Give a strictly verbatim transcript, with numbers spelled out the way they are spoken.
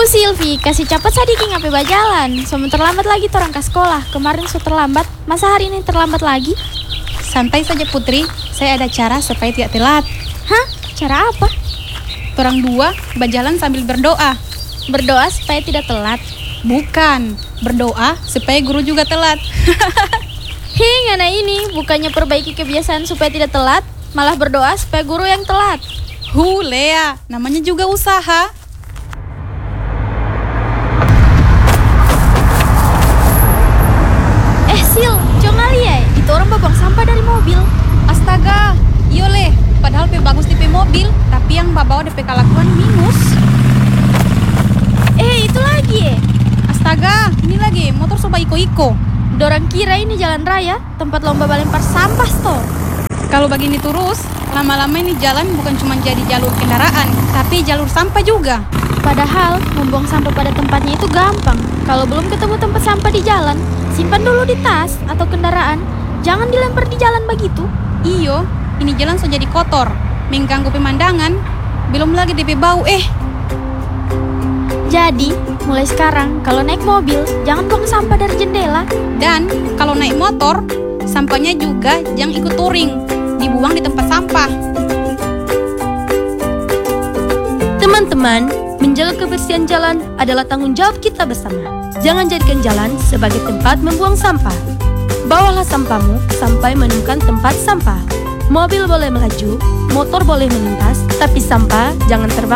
Silvi, kasih cepat sadiki ngapain bajalan. Soalnya terlambat lagi torang ke sekolah. Kemarin so terlambat, masa hari ini terlambat lagi? Santai saja Putri, saya ada cara supaya tidak telat. Hah? Cara apa? Torang dua berjalan sambil berdoa. Berdoa supaya tidak telat? Bukan, berdoa supaya guru juga telat. Hei, ngana ini bukannya perbaiki kebiasaan supaya tidak telat, malah berdoa supaya guru yang telat. Hu, Lea, namanya juga usaha. Eh Sil, coba lihat, itu orang babang sampah dari mobil. Astaga, iyo Le, padahal pe bagus di pe mobil, tapi yang bawa D P kelakuan minus. Eh, itu lagi eh. Astaga, ini lagi motor soba iko-iko. Dorang kira ini jalan raya, tempat lomba balempar sampah store. Kalau begini terus, lama-lama ini jalan bukan cuma jadi jalur kendaraan, tapi jalur sampah juga. Padahal, membuang sampah pada tempatnya itu gampang. Kalau belum ketemu tempat sampah di jalan, simpan dulu di tas atau kendaraan. Jangan dilempar di jalan begitu. Iyo, ini jalan so jadi kotor, mengganggu pemandangan. Belum lagi D P bau, eh. Jadi, mulai sekarang kalau naik mobil, jangan buang sampah dari jendela. Dan kalau naik motor, sampahnya juga jangan ikut touring, dibuang di tempat sampah. Teman-teman, menjaga kebersihan jalan adalah tanggung jawab kita bersama. Jangan jadikan jalan sebagai tempat membuang sampah. Bawalah sampahmu sampai menemukan tempat sampah. Mobil boleh melaju, motor boleh melintas, tapi sampah jangan terbang